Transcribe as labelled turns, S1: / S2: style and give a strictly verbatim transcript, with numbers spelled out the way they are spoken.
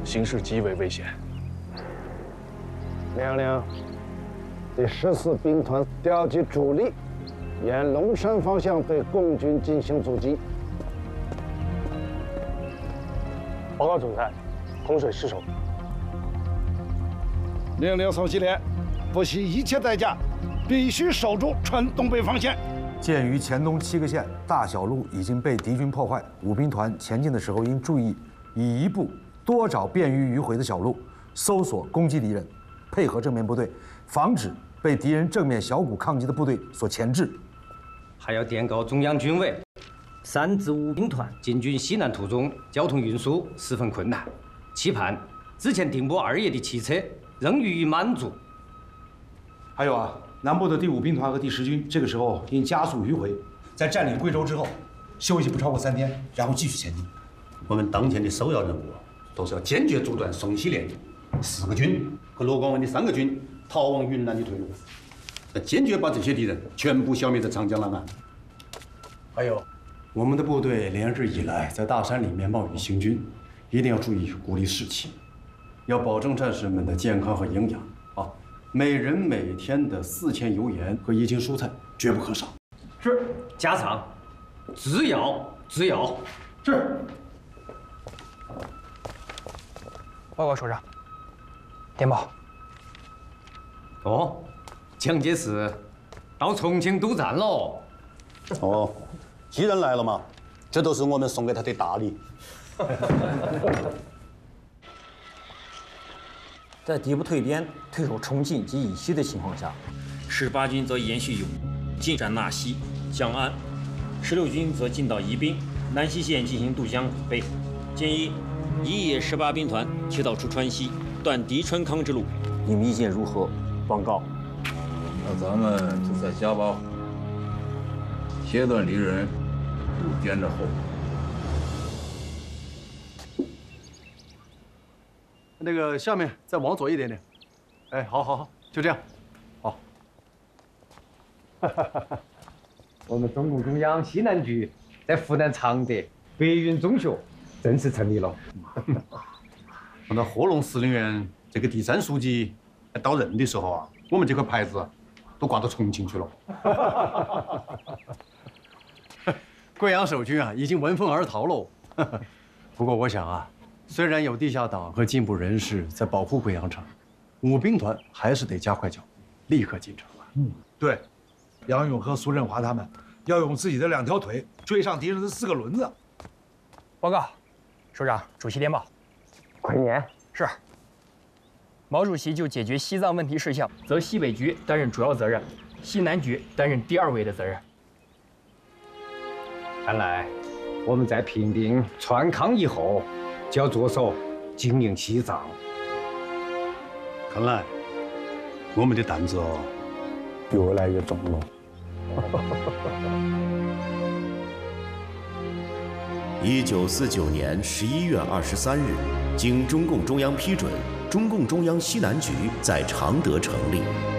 S1: 形势极为危险。
S2: 亮亮，第十四兵团调集主力，沿龙山方向对共军进行阻击。
S1: 报告总裁，洪水失守。
S3: 命令宋希濂，不惜一切代价，必须守住川东北防线。
S4: 鉴于黔东七个县大小路已经被敌军破坏，五兵团前进的时候应注意以一步多找便于迂回的小路，搜索攻击敌人，配合正面部队，防止被敌人正面小股抗击的部队所钳制。
S5: 还要电告中央军委，三至五兵团进军西南途中，交通运输十分困难，期盼之前停泊二夜的汽车仍予以满足。
S4: 还有啊，南部的第五兵团和第十军这个时候应加速迂回，在占领贵州之后，休息不超过三天，然后继续前进。
S6: 我们当前的首要任务都是要坚决阻断宋希濂四个军和罗光文的三个军逃往云南的退路，要坚决把这些敌人全部消灭在长江南岸。
S4: 还有，我们的部队连日以来在大山里面冒雨行军，一定要注意鼓励士气，要保证战士们的健康和营养啊！每人每天的四千油盐和一斤蔬菜绝不可少。
S5: 是，加上只要只要
S4: 是。
S7: 报告首长，电报。
S5: 哦，蒋介石到重庆督战喽。
S6: 哦，既然来了嘛，这都是我们送给他的大礼。
S8: 在敌不退边、退守重庆及以西的情况下，
S9: 十八军则延续永进占纳西、江安，十六军则进到宜宾、南溪县进行渡江北。建议一野十八兵团提早出川西，断敌川康之路。
S8: 你们意见如何？报告。
S10: 那咱们就在加巴湖切断敌人渡边的后路。
S3: 那个下面再往左一点点。哎，好，好，好，就这样。好。
S2: 我们中共中央西南局在湖南常德白云中学正式成立了。
S6: 看到贺龙司令员这个第三书记到任的时候啊，我们这块牌子都挂到重庆去了。
S3: 贵阳守军啊，已经闻风而逃喽。不过我想啊，虽然有地下党和进步人士在保护贵阳城，五兵团还是得加快脚步，立刻进城。
S11: 嗯，对，杨勇和苏振华他们要用自己的两条腿追上敌人的四个轮子。
S7: 报告，首长，主席电报。
S2: 快念。
S7: 是。毛主席就解决西藏问题事项，则西北局担任主要责任，西南局担任第二位的责任。
S2: 看来我们在平定川康以后，就要着手经营西藏。
S6: 看来我们的担子哦，越来越重了。
S12: 一九四九年十一月二十三日，经中共中央批准，中共中央西南局在常德成立。